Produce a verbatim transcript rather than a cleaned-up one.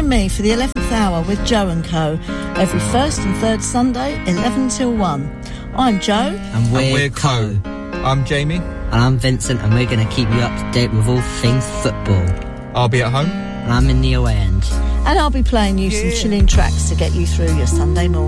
join me for the eleventh hour with Joe and Co. every first and third Sunday, eleven till one. I'm Joe. And we're, and we're Co. I'm Jamie. And I'm Vincent, and we're going to keep you up to date with all things football. I'll be at home. And I'm in the away end. And I'll be playing you some chilling tracks to get you through your Sunday morning.